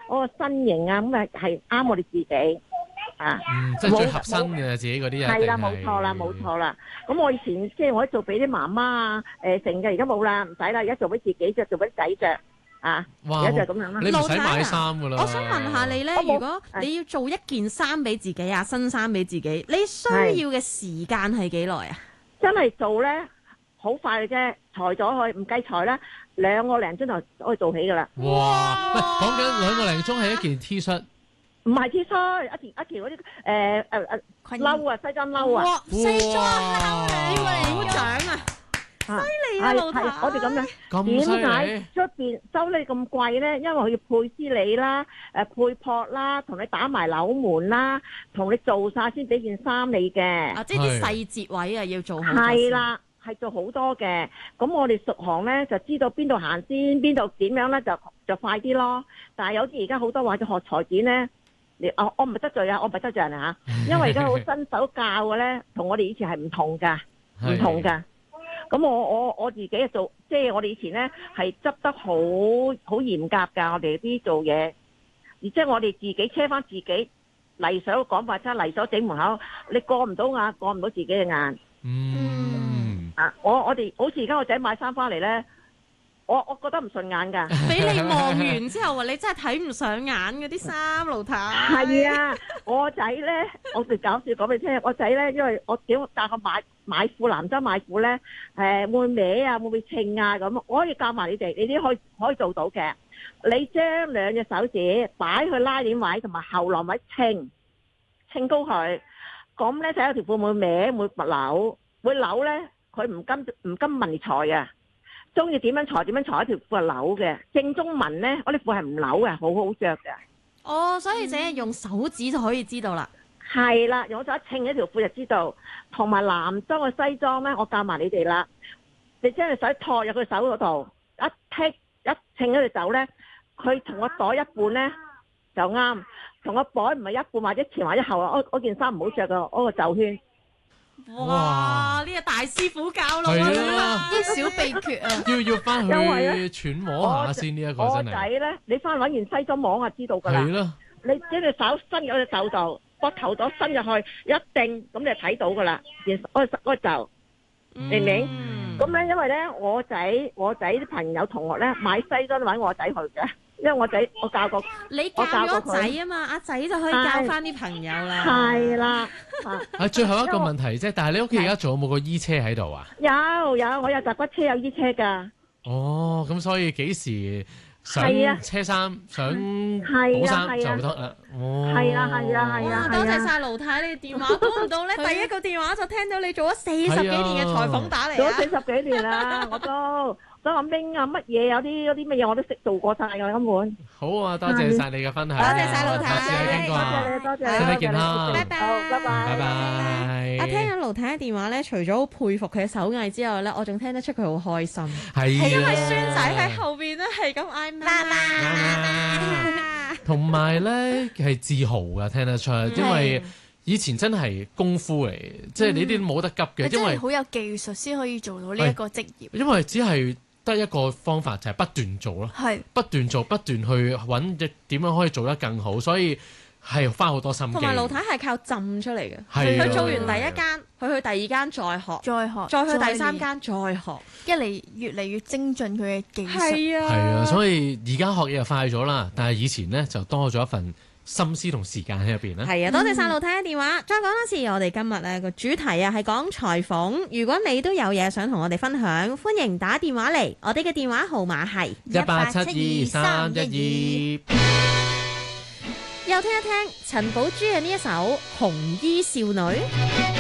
嗰個身形啊，咁啊係啱我哋自己啊。 即係最合身嘅自己嗰啲啊。 係啦，冇錯啦，冇錯啦。咁我以前即係我做俾啲媽媽啊，成嘅，而家冇啦，唔使啦，而家做俾自己着，做俾啲仔着啊。 哇！ 而家就咁樣啦。 你唔使買衫噶啦。 我想問下你咧，如果你要做一件衫俾自己啊，新衫俾自己，你需要嘅時間係幾耐啊？ 真係做咧，好快嘅啫，裁咗佢，唔計裁啦，2個零鐘頭可以做起噶啦。 哇！喂，講緊2個零鐘係一件 T 恤。 唔係 T 恤，一條嗰啲褸啊，西裝褸啊。 哇！西裝褸，鼓掌啊！犀利啊，老太！ 我哋咁樣，點解出邊收你咁貴咧？因為佢要配絲理啦，配撲啦，同你打埋紐門啦，同你做晒先俾件衫你嘅。 啊，即係啲細節位啊，要做好。 係啦，係做好多嘅。咁我哋熟行咧，就知道邊度行先，邊度點樣咧，就快啲咯。但係有啲而家好多話就學裁剪咧。我唔係得罪啊，我唔係得罪人啊嚇，因為而家好新手教嘅咧，同我哋以前係唔同㗎，唔同㗎。咁我自己做，即係我哋以前咧係執得好嚴格㗎，我哋啲做嘢，而即係我哋自己車翻自己泥手講法真泥手整門口，你過唔到眼，過唔到自己嘅眼。我哋好似而家個仔買衫翻嚟咧。我覺得唔順眼㗎， 俾你望完之後你真係睇唔上眼嗰啲衫，老太。 係啊，我仔咧，我哋搞笑講俾你聽，我仔咧，因為我叫教佢買褲，男仔買褲咧，會唔會歪啊，會唔會稱啊咁，我可以教埋你哋，你啲可以做到嘅。你將2隻手指擺去拉鏈位同埋後廊位稱高佢，咁咧睇下條褲會歪，會扭，會扭咧，佢唔跟文裁啊。中意點樣裁一條褲係扭嘅，正宗紋咧，我啲褲係唔扭嘅，好好着嘅。 哦，所以淨係用手指就可以知道啦。 係啦，用手一稱一條褲就知道。同埋男裝嘅西裝咧，我教埋你哋啦。你將隻手托入佢手嗰度，一稱咗隻手咧，佢同我袋一半咧就啱。同我袋唔係一半或者前或者後啊，嗰件衫唔好着噶，嗰個袖圈。 哇！呢個大師傅教咯，啲小秘訣啊， 要翻去揣摩下先呢一個真係。我仔咧，你翻去揾件西裝網啊，知道噶啦。係咯。你將隻手伸入隻袖度，膊頭度伸入去，一定咁你就睇到噶啦。嗰個袖，明唔明？咁咧，因為咧，我仔啲朋友同學咧買西裝都揾我仔去嘅。因為我仔我教過， 你教咗仔啊嘛，阿仔就可以教翻啲朋友啦。 係啦， 最後一個問題啫，但係你屋企而家仲有冇個衣車喺度啊？ 有，我有集骨車有衣車噶。 哦，咁所以幾時想車衫想補衫就得啦。哦， 係啊。 多謝晒盧太你電話，估唔到咧第一個電話就聽到你做咗40幾年嘅裁縫打嚟啊！ 做咗40幾年啦，我都。所以我明啊，乜嘢有啲乜嘢我都識做過晒㗎根本。 好啊，多謝晒你嘅分享。 多謝晒盧太， 多謝你， 身體健康， 拜拜， 拜拜。 聽緊盧太嘅電話咧，除咗好佩服佢嘅手藝之外咧，我仲聽得出佢好開心。 係因為孫仔喺後邊咧係咁嗌媽媽， 同埋咧係自豪㗎，聽得出，因為以前真係功夫嚟，即係你啲冇得急嘅，因為好有技術先可以做到呢一個職業。 因為只係得一個方法就係不斷做咯，不斷做，不斷去揾點樣可以做得更好，所以係花好多心機。 同埋盧太係靠浸出嚟嘅，佢做完第一間，佢去第二間再學，再去第三間再學， 越嚟越精進佢嘅技術。 係啊，所以而家學嘢就快咗啦，但係以前呢，就多咗一份心思同時間喺入邊咧。 係啊，多謝晒盧太嘅電話。再講多次，我哋今日咧個主題啊係講裁縫。如果你都有嘢想同我哋分享，歡迎打電話嚟。我哋嘅電話號碼係 1872312。 又聽一聽陳寶珠嘅呢一首《紅衣少女》。